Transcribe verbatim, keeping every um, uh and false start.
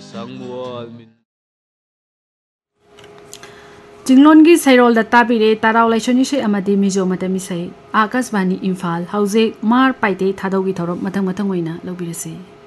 जिंगलोन की सैरोल ताबीरे ताराव लाइसोनी से अमदी मिजो मतमी से आकाशवाणी इम्फाल हौजे मार पाइते थादौगी थौरम मथंग मथंग ओइना लौबिरसे।